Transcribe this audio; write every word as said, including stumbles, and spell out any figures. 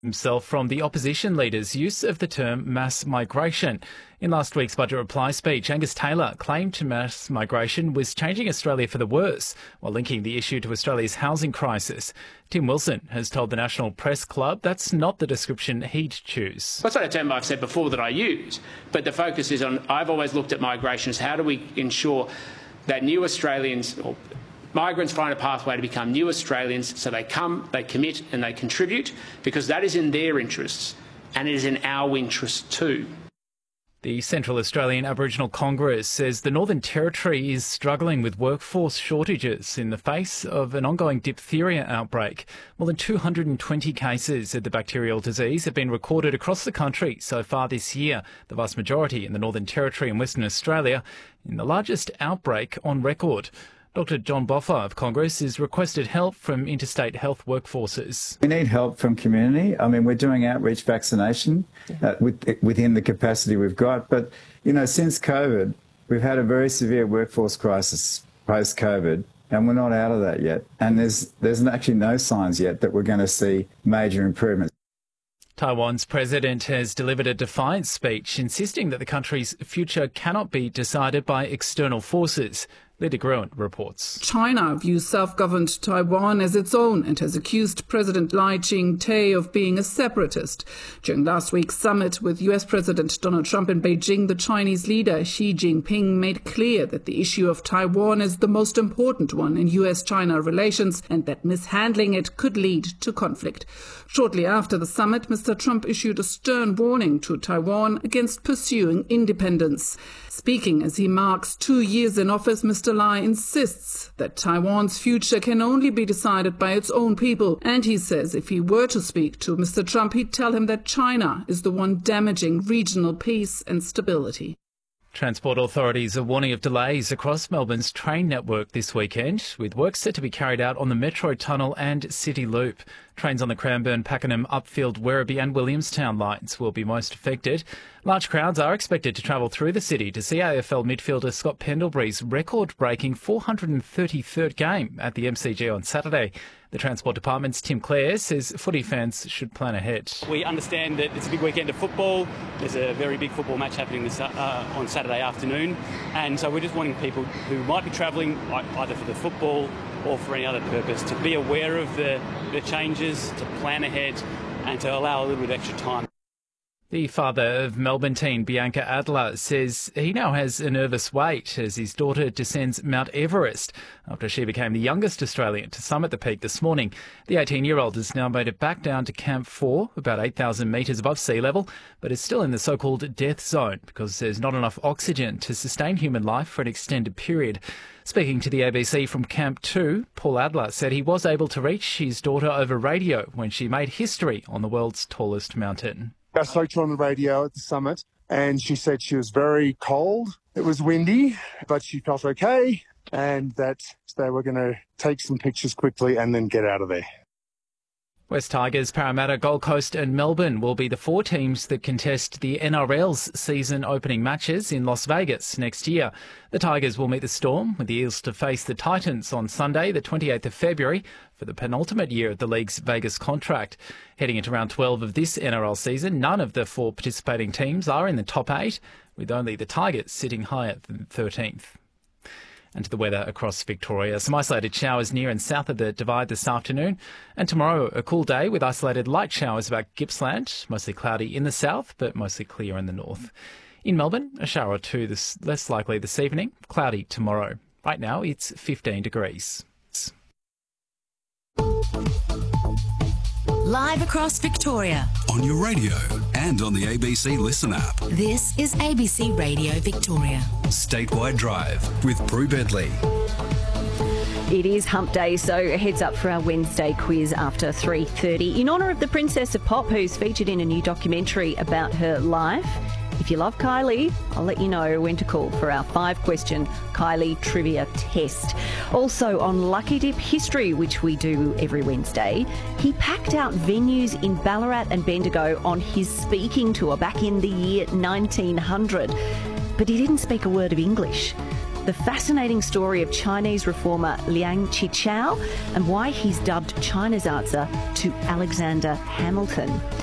himself from the opposition leader's use of the term mass migration. In last week's budget reply speech, Angus Taylor claimed mass migration was changing Australia for the worse, while linking the issue to Australia's housing crisis. Tim Wilson has told the National Press Club that's not the description he'd choose. That's not a term I've said before that I use, but the focus is on, I've always looked at migration as how do we ensure that new Australians or migrants find a pathway to become new Australians, so they come, they commit and they contribute, because that is in their interests and it is in our interests too. The Central Australian Aboriginal Congress says the Northern Territory is struggling with workforce shortages in the face of an ongoing diphtheria outbreak. More than two hundred twenty cases of the bacterial disease have been recorded across the country so far this year, the vast majority in the Northern Territory and Western Australia, in the largest outbreak on record. Doctor John Boffa of Congress has requested help from interstate health workforces. We need help from community. I mean, we're doing outreach vaccination uh, with, within the capacity we've got. But, you know, since COVID, we've had a very severe workforce crisis post-COVID, and we're not out of that yet. And there's, there's actually no signs yet that we're going to see major improvements. Taiwan's president has delivered a defiance speech insisting that the country's future cannot be decided by external forces. Lydia Gruen reports. China views self-governed Taiwan as its own and has accused President Lai Ching-te of being a separatist. During last week's summit with U S President Donald Trump in Beijing, the Chinese leader Xi Jinping made clear that the issue of Taiwan is the most important one in U S China relations and that mishandling it could lead to conflict. Shortly after the summit, Mister Trump issued a stern warning to Taiwan against pursuing independence. Speaking as he marks two years in office, Mister Lai insists that Taiwan's future can only be decided by its own people. And he says if he were to speak to Mister Trump, he'd tell him that China is the one damaging regional peace and stability. Transport authorities are warning of delays across Melbourne's train network this weekend, with work set to be carried out on the Metro Tunnel and City Loop. Trains on the Cranbourne, Pakenham, Upfield, Werribee and Williamstown lines will be most affected. Large crowds are expected to travel through the city to see A F L midfielder Scott Pendlebury's record-breaking four hundred thirty-third game at the M C G on Saturday. The Transport Department's Tim Clare says footy fans should plan ahead. We understand that it's a big weekend of football. There's a very big football match happening this, uh, on Saturday afternoon. And so we're just wanting people who might be travelling either for the football or for any other purpose to be aware of the, the changes, to plan ahead and to allow a little bit of extra time. The father of Melbourne teen Bianca Adler says he now has a nervous wait as his daughter descends Mount Everest after she became the youngest Australian to summit the peak this morning. The eighteen-year-old has now made it back down to Camp four, about eight thousand metres above sea level, but is still in the so-called death zone because there's not enough oxygen to sustain human life for an extended period. Speaking to the A B C from Camp two, Paul Adler said he was able to reach his daughter over radio when she made history on the world's tallest mountain. I spoke to her on the radio at the summit and she said she was very cold. It was windy, but she felt okay and that they were going to take some pictures quickly and then get out of there. West Tigers, Parramatta, Gold Coast and Melbourne will be the four teams that contest the N R L's season opening matches in Las Vegas next year. The Tigers will meet the Storm, with the Eels to face the Titans on Sunday, the twenty-eighth of February, for the penultimate year of the league's Vegas contract. Heading into round twelve of this N R L season, none of the four participating teams are in the top eight, with only the Tigers sitting higher than thirteenth. And to the weather across Victoria. Some isolated showers near and south of the Divide this afternoon. And tomorrow, a cool day with isolated light showers about Gippsland. Mostly cloudy in the south, but mostly clear in the north. In Melbourne, a shower or two this, less likely this evening. Cloudy tomorrow. Right now, it's fifteen degrees. Live across Victoria. On your radio and on the A B C Listen app. This is A B C Radio Victoria. Statewide Drive with Prue Bedley. It is hump day, so a heads up for our Wednesday quiz after three thirty. In honour of the Princess of Pop, who's featured in a new documentary about her life. If you love Kylie, I'll let you know when to call for our five-question Kylie trivia test. Also on Lucky Dip History, which we do every Wednesday, he packed out venues in Ballarat and Bendigo on his speaking tour back in the year nineteen hundred. But he didn't speak a word of English. the fascinating story of Chinese reformer Liang Qichao and why he's dubbed China's answer to Alexander Hamilton.